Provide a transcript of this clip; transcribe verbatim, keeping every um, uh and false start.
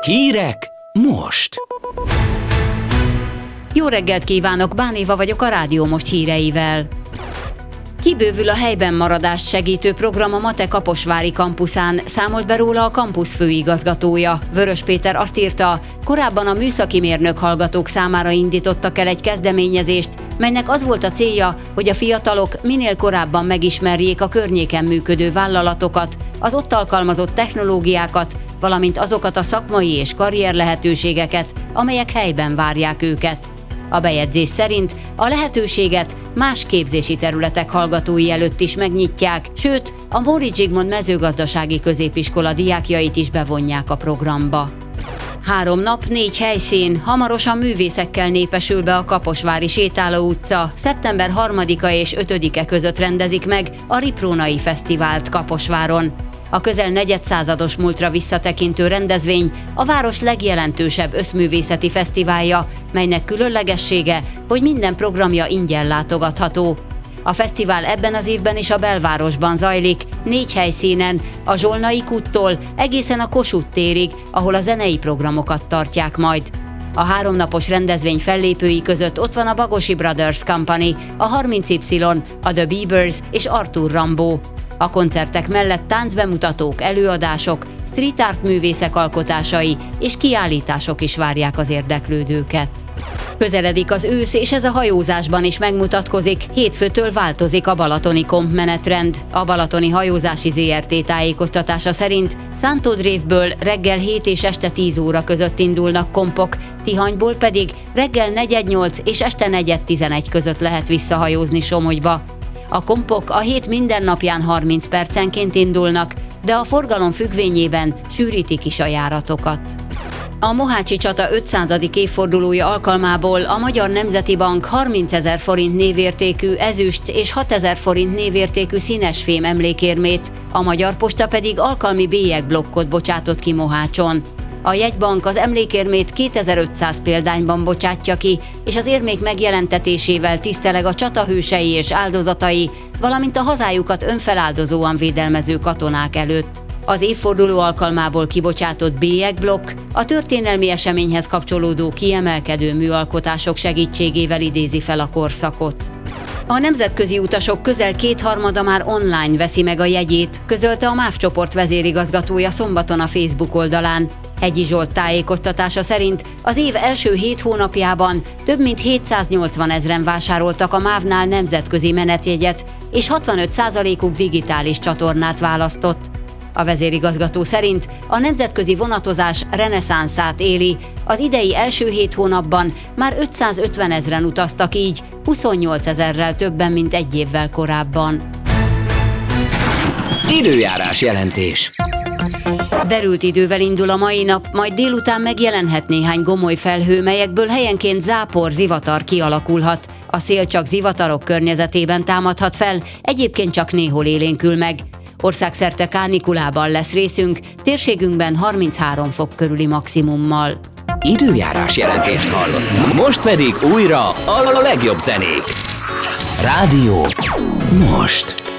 Hírek most! Jó reggelt kívánok, Bán Éva vagyok a Rádió Most híreivel. Kibővül a helyben maradást segítő program a MATE kaposvári kampuszán, számolt be róla a kampusz főigazgatója. Vörös Péter azt írta, korábban a műszaki mérnök hallgatók számára indítottak el egy kezdeményezést, melynek az volt a célja, hogy a fiatalok minél korábban megismerjék a környéken működő vállalatokat, az ott alkalmazott technológiákat, valamint azokat a szakmai és karrier lehetőségeket, amelyek helyben várják őket. A bejegyzés szerint a lehetőséget más képzési területek hallgatói előtt is megnyitják, sőt, a Móricz Zsigmond mezőgazdasági középiskola diákjait is bevonják a programba. Három nap, négy helyszín, hamarosan művészekkel népesül be a Kaposvári Sétáló utca. szeptember harmadika és ötödike között rendezik meg a Riprónai Fesztivált Kaposváron. A közel negyedszázados múltra visszatekintő rendezvény a város legjelentősebb összművészeti fesztiválja, melynek különlegessége, hogy minden programja ingyen látogatható. A fesztivál ebben az évben is a belvárosban zajlik, négy helyszínen, a Zsolnai kúttól egészen a Kossuth térig, ahol a zenei programokat tartják majd. A háromnapos rendezvény fellépői között ott van a Bagosi Brothers Company, a harminc Y, a The Beavers és Arthur Rimbaud. A koncertek mellett táncbemutatók, előadások, street art művészek alkotásai és kiállítások is várják az érdeklődőket. Közeledik az ősz, és ez a hajózásban is megmutatkozik, hétfőtől változik a balatoni kompmenetrend. A Balatoni Hajózási zé er té tájékoztatása szerint Szántodrévből reggel hét és este tíz óra között indulnak kompok, Tihanyból pedig reggel negyed nyolc és este negyed tizenegy között lehet visszahajózni Somogyba. A kompok a hét minden napján harminc percenként indulnak, de a forgalom függvényében sűrítik is a járatokat. A Mohácsi csata ötszázadik évfordulója alkalmából a Magyar Nemzeti Bank harmincezer forint névértékű ezüst és hatezer forint névértékű színesfém emlékérmét, a Magyar Posta pedig alkalmi bélyegblokkot bocsátott ki Mohácson. A jegybank az emlékérmét kétezer-ötszáz példányban bocsátja ki, és az érmék megjelentetésével tiszteleg a csata hősei és áldozatai, valamint a hazájukat önfeláldozóan védelmező katonák előtt. Az évforduló alkalmából kibocsátott bélyegblokk a történelmi eseményhez kapcsolódó kiemelkedő műalkotások segítségével idézi fel a korszakot. A nemzetközi utasok közel kétharmada már online veszi meg a jegyét, közölte a MÁV csoport vezérigazgatója szombaton a Facebook oldalán. Hegyi Zsolt tájékoztatása szerint az év első hét hónapjában több mint hétszáznyolcvan ezren vásároltak a mávnál nemzetközi menetjegyet, és hatvanöt százalékuk digitális csatornát választott. A vezérigazgató szerint a nemzetközi vonatozás reneszánszát éli, az idei első hét hónapban már ötszázötven ezren utaztak, így huszonnyolc ezerrel többen, mint egy évvel korábban. Időjárás jelentés. Derült idővel indul a mai nap, majd délután megjelenhet néhány gomoly felhő, melyekből helyenként zápor, zivatar kialakulhat. A szél csak zivatarok környezetében támadhat fel, egyébként csak néhol élénkül meg. Országszerte kánikulában lesz részünk, térségünkben harminchárom fok körüli maximummal. Időjárás jelentést hallottak. Most pedig újra a legjobb zenék. Rádió most.